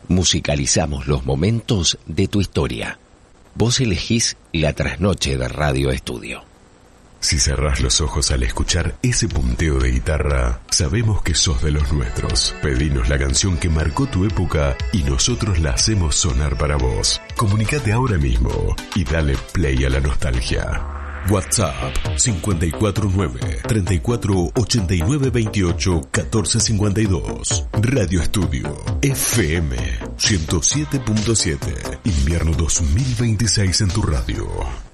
Musicalizamos los momentos de tu historia. Vos elegís la trasnoche de Radio Estudio. Si cerrás los ojos al escuchar ese punteo de guitarra, sabemos que sos de los nuestros. Pedinos la canción que marcó tu época y nosotros la hacemos sonar para vos. Comunicate ahora mismo y dale play a la nostalgia. WhatsApp 549-348928-1452. Radio Estudio FM 107.7. Invierno 2026 en tu radio.